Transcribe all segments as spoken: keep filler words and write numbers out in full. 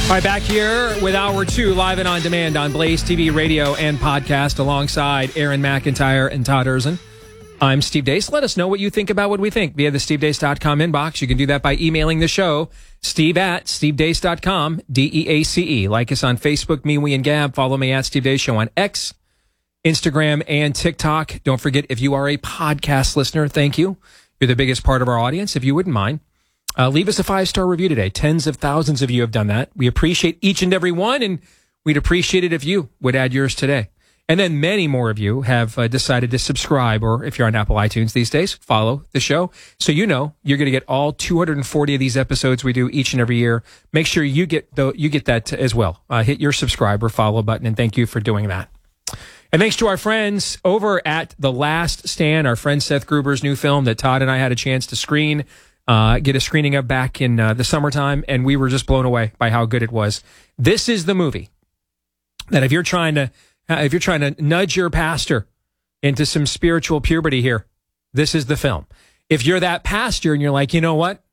All right, back here with Hour two, live and on demand on Blaze T V, radio, and podcast, alongside Aaron McIntyre and Todd Erzin. I'm Steve Deace. Let us know what you think about what we think via the steve deace dot com inbox. You can do that by emailing the show, steve at steve deace dot com, D E A C E. Like us on Facebook, MeWe, and Gab. Follow me at Steve Deace Show on X, Instagram, and TikTok. Don't forget, if you are a podcast listener, thank you. You're the biggest part of our audience, if you wouldn't mind. Uh, leave us a five-star review today. Tens of thousands of you have done that. We appreciate each and every one, and we'd appreciate it if you would add yours today. And then many more of you have uh, decided to subscribe, or if you're on Apple iTunes these days, follow the show. So you know you're going to get all two hundred forty of these episodes we do each and every year. Make sure you get the, you get that as well. Uh, hit your subscribe or follow button, and thank you for doing that. And thanks to our friends over at The Last Stand, our friend Seth Gruber's new film that Todd and I had a chance to screen. Uh, get a screening of back in uh, the summertime, and we were just blown away by how good it was. This is the movie that if you're trying to uh, if you're trying to nudge your pastor into some spiritual puberty here, this is the film. If you're that pastor and you're like, you know what,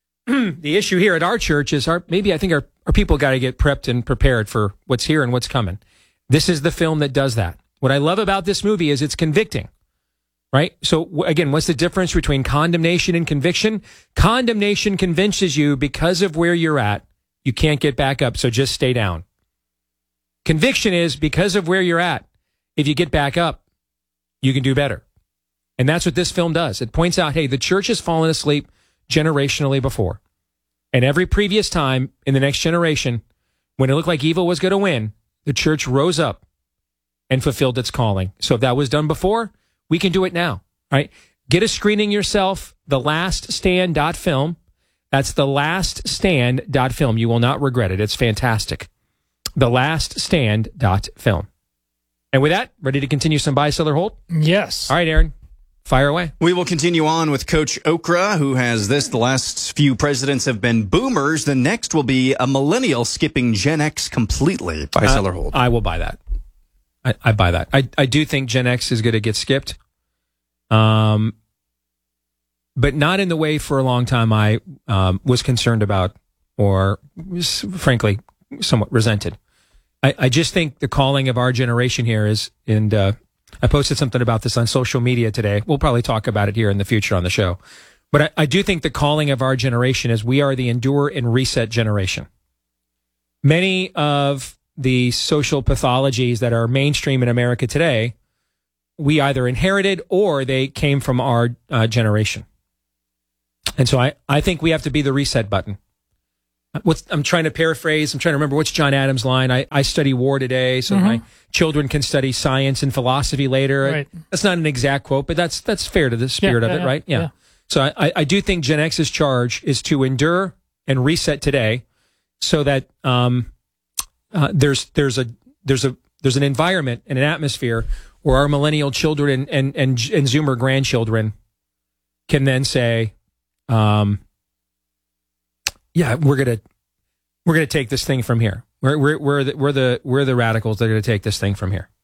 the issue here at our church is our maybe I think our, our people got to get prepped and prepared for what's here and what's coming. This is the film that does that. What I love about this movie is it's convicting. Right? So again, what's the difference between condemnation and conviction? Condemnation convinces you because of where you're at, you can't get back up, so just stay down. Conviction is because of where you're at, if you get back up, you can do better. And that's what this film does. It points out, hey, the church has fallen asleep generationally before. And every previous time in the next generation, when it looked like evil was going to win, the church rose up and fulfilled its calling. So if that was done before, we can do it now, right? Get a screening yourself, the last stand dot film. That's the last stand dot film. You will not regret it. It's fantastic. the last stand dot film. And with that, ready to continue some buy, sell, or hold? Yes. All right, Aaron, fire away. We will continue on with Coach Okra, who has this: the last few presidents have been boomers. The next will be a millennial skipping Gen X completely. Buy, uh, sell, or hold? I will buy that. I, I buy that. I, I do think Gen X is going to get skipped, um, but not in the way for a long time I um, was concerned about, or was, frankly, somewhat resented. I, I just think the calling of our generation here is, and uh, I posted something about this on social media today. We'll probably talk about it here in the future on the show. But I, I do think the calling of our generation is we are the endure and reset generation. Many of the social pathologies that are mainstream in America today, we either inherited or they came from our uh, generation. And so I, I think we have to be the reset button. What's, I'm trying to paraphrase. I'm trying to remember what's John Adams' line. I, I study war today so mm-hmm. my children can study science and philosophy later. Right. That's not an exact quote, but that's that's fair to the spirit yeah, of yeah, it, right? Yeah. yeah. So I, I do think Gen X's charge is to endure and reset today so that um, uh, there's there's a there's a there's an environment and an atmosphere where our millennial children and and, and, and Zoomer grandchildren can then say, um, yeah, we're gonna we're gonna take this thing from here. We're we're we're the we're the, we're the radicals that are gonna take this thing from here.